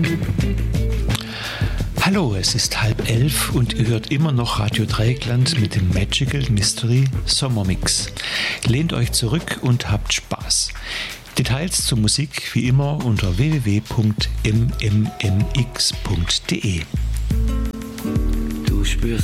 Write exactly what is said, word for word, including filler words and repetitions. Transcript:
Hallo, es ist halb elf und ihr hört immer noch Radio Dreieckland mit dem Magical Mystery Sommermix. Lehnt euch zurück und habt Spaß. Details zur Musik wie immer unter w w w punkt m m m x punkt d e. Du spürst